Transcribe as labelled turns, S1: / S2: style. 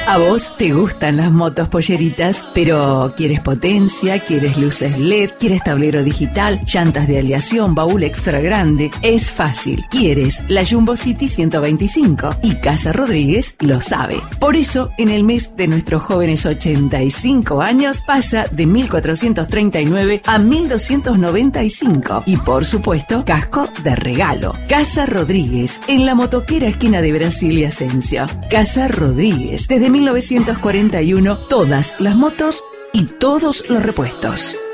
S1: A vos te gustan las motos polleritas, pero ¿quieres potencia? ¿Quieres luces LED? ¿Quieres tablero digital? ¿Llantas de aleación? ¿Baúl extra grande? Es fácil. ¿Quieres la Jumbo City 125? Y Casa Rodríguez lo sabe. Por eso, en el mes de nuestros jóvenes 85 años, pasa de 1.439 a 1.295. Y por supuesto, casco de regalo. Casa Rodríguez, en la motoquera esquina de Brasil y Asensio. Casa Rodríguez, desde 1941, todas las motos y todos los repuestos.